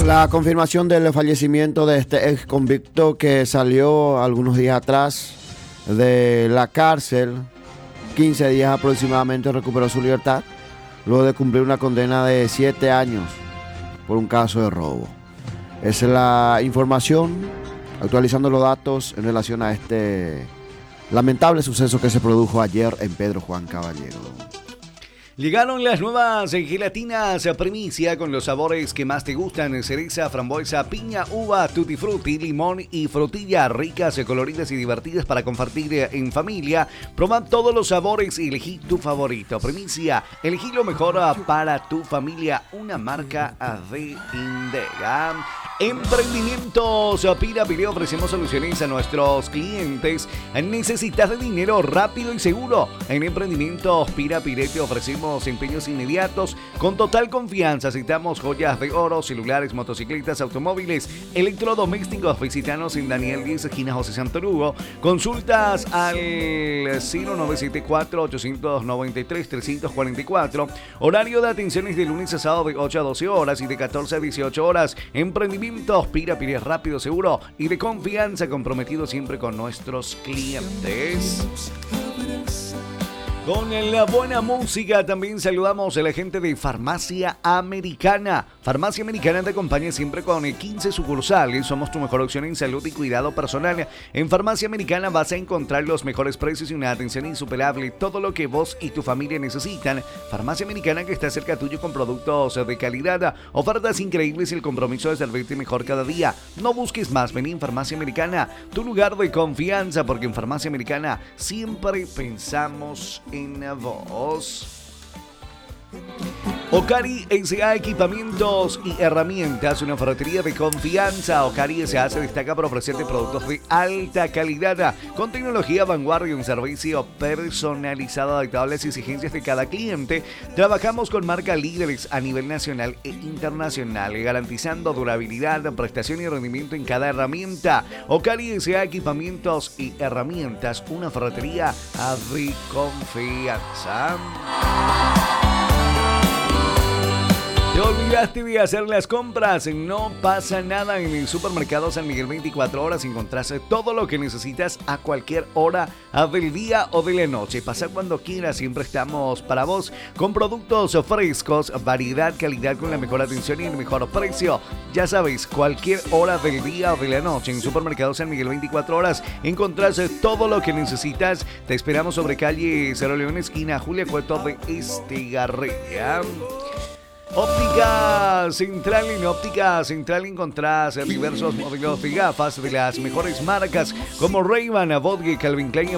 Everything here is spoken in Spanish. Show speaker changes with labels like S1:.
S1: La confirmación del fallecimiento de este ex convicto que salió algunos días atrás de la cárcel, 15 días aproximadamente, recuperó su libertad luego de cumplir una condena de 7 años por un caso de robo. Esa es la información, actualizando los datos en relación a este lamentable suceso que se produjo ayer en Pedro Juan Caballero.
S2: Llegaron las nuevas gelatinas primicia con los sabores que más te gustan: cereza, frambuesa, piña, uva, tutti frutti, limón y frutilla, ricas, coloridas y divertidas para compartir en familia. Proba todos los sabores y elegí tu favorito. Primicia, elegí lo mejor para tu familia, una marca de Indega. Emprendimientos Pirapire, ofrecemos soluciones a nuestros clientes. ¿Necesitas de dinero rápido y seguro? En Emprendimientos Pirapire te ofrecemos empeños inmediatos con total confianza. Aceptamos joyas de oro, celulares, motocicletas, automóviles, electrodomésticos. Visítanos en Daniel 10, esquina José Santorugo. Consultas al 0974-893-344. Horario de atenciones de lunes a sábado de 8 a 12 horas y de 14 a 18 horas. Emprendimientos Pirapire, rápido, seguro y de confianza, comprometido siempre con nuestros clientes. Con la buena música también saludamos a la gente de Farmacia Americana. Farmacia Americana te acompaña siempre con 15 sucursales. Somos tu mejor opción en salud y cuidado personal. En Farmacia Americana vas a encontrar los mejores precios y una atención insuperable. Todo lo que vos y tu familia necesitan. Farmacia Americana, que está cerca tuyo con productos de calidad, ofertas increíbles y el compromiso de servirte mejor cada día. No busques más, vení en Farmacia Americana, tu lugar de confianza, porque en Farmacia Americana siempre pensamos en vos. Ocari S.A. Equipamientos y Herramientas, una ferretería de confianza. Ocari S.A. se destaca por ofrecerte productos de alta calidad, con tecnología vanguardia y un servicio personalizado adaptado a las exigencias de cada cliente. Trabajamos con marcas líderes a nivel nacional e internacional, garantizando durabilidad, prestación y rendimiento en cada herramienta. Ocari S.A. Equipamientos y Herramientas, una ferretería de confianza. ¿Te olvidaste de hacer las compras? No pasa nada. En el supermercado San Miguel 24 horas encontrás todo lo que necesitas a cualquier hora del día o de la noche. Pasa cuando quieras, siempre estamos para vos con productos frescos, variedad, calidad, con la mejor atención y el mejor precio. Ya sabes, cualquier hora del día o de la noche en Supermercado San Miguel 24 horas encontrás todo lo que necesitas. Te esperamos sobre calle Cerro León, esquina Julia Cueto de Estigarribia. Óptica Central. En Óptica Central encontrás diversos modelos de gafas de las mejores marcas como Ray-Ban, Vodge, Calvin Klein,